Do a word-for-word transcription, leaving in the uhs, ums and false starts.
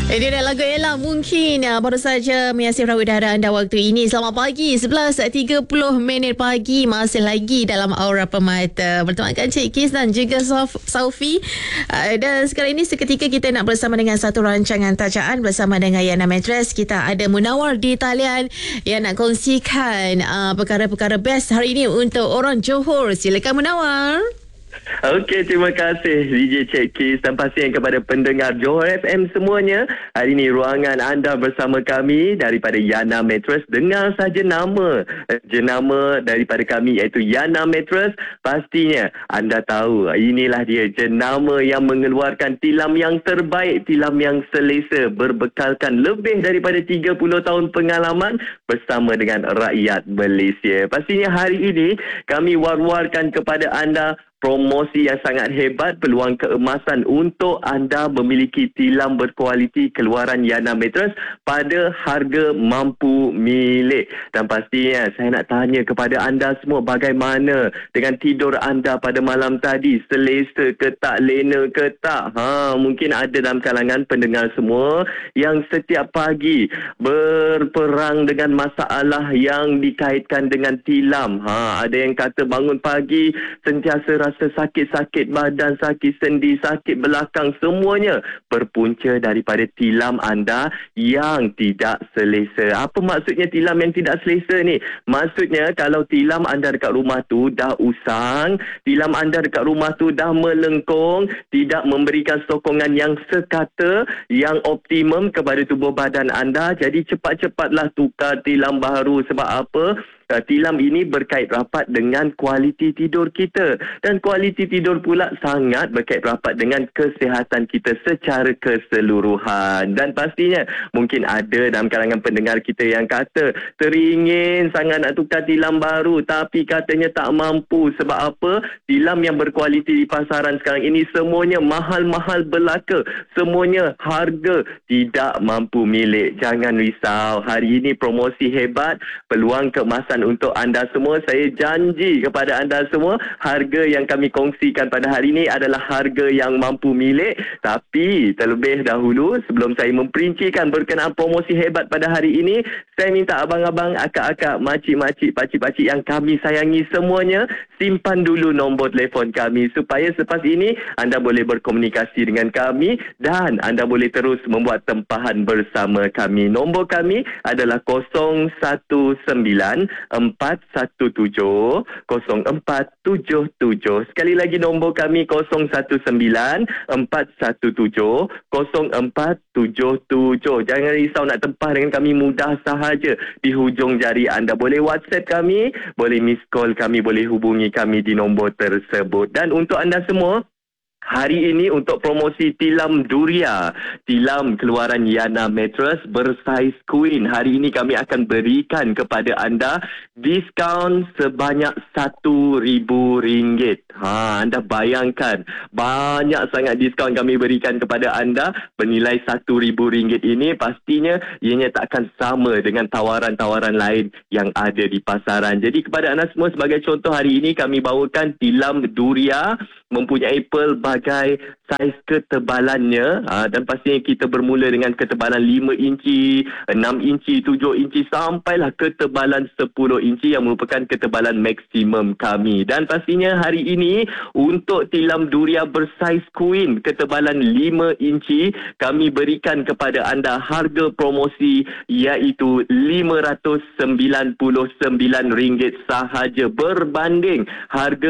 Ini adalah lagu Ella mungkin ya, baru saja menyiasat udara anda waktu ini. Selamat pagi, sebelas tiga puluh minit pagi. Masih lagi dalam Aura Permata bertemankan Cik Kis dan juga Sauf, Saufi. Uh, dan sekarang ini seketika kita nak bersama dengan satu rancangan tajaan bersama dengan Yana Mattress. Kita ada Munawar di talian yang nak kongsikan uh, perkara-perkara best hari ini untuk orang Johor. Silakan Munawar. Okey, terima kasih D J Cik Kis dan pastikan kepada pendengar Johor F M semuanya. Hari ini ruangan anda bersama kami daripada Yana Mattress. Dengar saja nama jenama daripada kami iaitu Yana Mattress. Pastinya anda tahu inilah dia jenama yang mengeluarkan tilam yang terbaik, tilam yang selesa, berbekalkan lebih daripada tiga puluh tahun pengalaman bersama dengan rakyat Malaysia. Pastinya hari ini kami war-warkan kepada anda promosi yang sangat hebat, peluang keemasan untuk anda memiliki tilam berkualiti keluaran Yana Mattress pada harga mampu milik. Dan pastinya saya nak tanya kepada anda semua, bagaimana dengan tidur anda pada malam tadi? Selesa ke tak? Lena ke tak? Ha, mungkin ada dalam kalangan pendengar semua yang setiap pagi berperang dengan masalah yang dikaitkan dengan tilam. Ha, ada yang kata bangun pagi sentiasa rasa sakit-sakit badan, sakit sendi, sakit belakang, semuanya berpunca daripada tilam anda yang tidak selesa. Apa maksudnya tilam yang tidak selesa ni? Maksudnya kalau tilam anda dekat rumah tu dah usang, tilam anda dekat rumah tu dah melengkung, tidak memberikan sokongan yang sekata, yang optimum kepada tubuh badan anda, jadi cepat-cepatlah tukar tilam baru. Sebab apa? Uh, tilam ini berkait rapat dengan kualiti tidur kita, dan kualiti tidur pula sangat berkait rapat dengan kesihatan kita secara keseluruhan. Dan pastinya mungkin ada dalam kalangan pendengar kita yang kata teringin sangat nak tukar tilam baru tapi katanya tak mampu. Sebab apa? Tilam yang berkualiti di pasaran sekarang ini semuanya mahal-mahal belaka, semuanya harga tidak mampu milik. Jangan risau, hari ini promosi hebat, peluang keemasan untuk anda semua. Saya janji kepada anda semua, harga yang kami kongsikan pada hari ini adalah harga yang mampu milik. Tapi terlebih dahulu, sebelum saya memperincikan berkenaan promosi hebat pada hari ini, saya minta abang-abang, akak-akak, makcik-makcik, pakcik-pakcik yang kami sayangi semuanya, simpan dulu nombor telefon kami supaya selepas ini anda boleh berkomunikasi dengan kami dan anda boleh terus membuat tempahan bersama kami. Nombor kami adalah kosong satu sembilan empat satu tujuh kosong empat tujuh tujuh. Sekali lagi nombor kami kosong satu sembilan empat satu tujuh kosong empat tujuh tujuh. Jangan risau, nak tempah dengan kami mudah sahaja di hujung jari anda. Boleh WhatsApp kami, boleh miss call kami, boleh hubungi kami di nombor tersebut. Dan untuk anda semua, hari ini untuk promosi tilam Duria, tilam keluaran Yana Mattress bersaiz queen, hari ini kami akan berikan kepada anda diskaun sebanyak satu ribu ringgit. Ha, anda bayangkan, banyak sangat diskaun kami berikan kepada anda bernilai satu ribu ringgit ini. Pastinya ianya tak akan sama dengan tawaran-tawaran lain yang ada di pasaran. Jadi kepada anda semua, sebagai contoh, hari ini kami bawakan tilam Duria mempunyai pelbagai saiz ketebalannya, ha, dan pastinya kita bermula dengan ketebalan lima inci, enam inci, tujuh inci sampailah ketebalan sepuluh inci yang merupakan ketebalan maksimum kami. Dan pastinya hari ini untuk tilam Duria bersaiz queen ketebalan lima inci kami berikan kepada anda harga promosi iaitu lima ratus sembilan puluh sembilan ringgit sahaja, berbanding harga